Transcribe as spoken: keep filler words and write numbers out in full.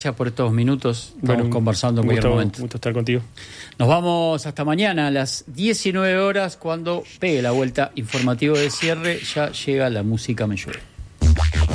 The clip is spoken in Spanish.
Gracias por estos minutos. Estamos bueno, conversando en cualquier gusto, momento. gusto estar contigo. Nos vamos hasta mañana a las diecinueve horas cuando pegue la vuelta informativo de cierre. Ya llega La Música Me Llueve.